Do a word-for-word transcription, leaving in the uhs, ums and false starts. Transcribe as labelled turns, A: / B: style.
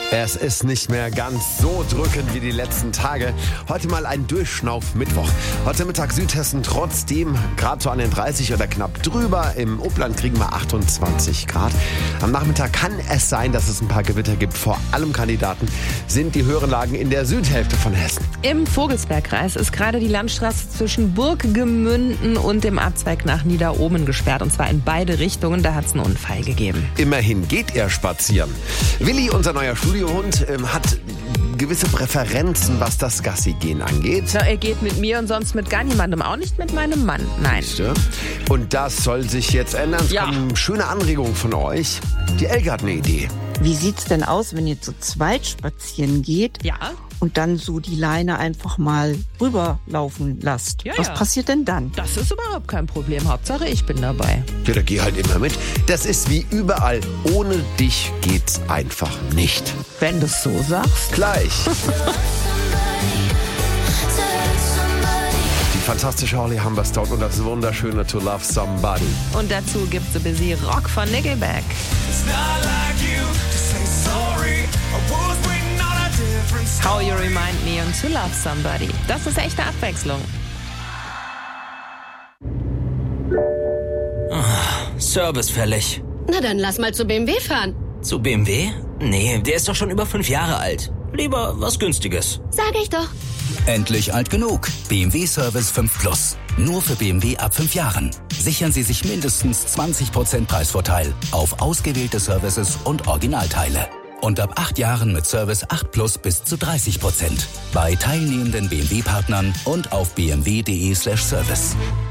A: Es ist nicht mehr ganz so drückend wie die letzten Tage. Heute mal ein Durchschnauf-Mittwoch. Heute Mittag Südhessen trotzdem gerade so an den dreißig oder knapp drüber. Im Upland kriegen wir achtundzwanzig Grad. Am Nachmittag kann es sein, dass es ein paar Gewitter gibt. Vor allem Kandidaten sind die höheren Lagen in der Südhälfte von Hessen.
B: Im Vogelsbergkreis ist gerade die Landstraße zwischen Burggemünden und dem Abzweig nach Niederohmen gesperrt. Und zwar in beide Richtungen. Da hat es einen Unfall gegeben.
A: Immerhin geht er spazieren. Willi, unser neuer Studiohund, ähm, hat gewisse Präferenzen, was das Gassi-Gehen angeht.
B: Na, er geht mit mir und sonst mit gar niemandem, auch nicht mit meinem Mann. Nein.
A: Und das soll sich jetzt ändern. Es
B: Ja.
A: kommen schöne Anregungen von euch. Die Elke hat eine Idee.
C: Wie sieht's denn aus, wenn ihr zu zweit spazieren geht
B: Ja.
C: und dann so die Leine einfach mal rüberlaufen lasst?
B: Ja,
C: Was
B: ja.
C: passiert denn dann?
B: Das ist überhaupt kein Problem. Hauptsache, ich bin dabei.
A: Ja, da geh halt immer mit. Das ist wie überall. Ohne dich geht's einfach nicht.
B: Wenn du es so sagst.
A: Gleich. Die fantastische Holly Humberstone und das wunderschöne To Love Somebody.
B: Und dazu gibt's ein bisschen Rock von Nickelback. How You Remind Me und To Love Somebody. Das ist echte Abwechslung.
D: Service fällig.
E: Na dann lass mal zu B M W fahren.
D: Zu B M W? Nee, der ist doch schon über fünf Jahre alt. Lieber was Günstiges.
E: Sag ich doch.
F: Endlich alt genug. B M W Service fünf Plus. Nur für B M W ab fünf Jahren. Sichern Sie sich mindestens zwanzig Prozent Preisvorteil auf ausgewählte Services und Originalteile. Und ab acht Jahren mit Service acht Plus bis zu dreißig Prozent. Bei teilnehmenden B M W-Partnern und auf b m w punkt d e slash service.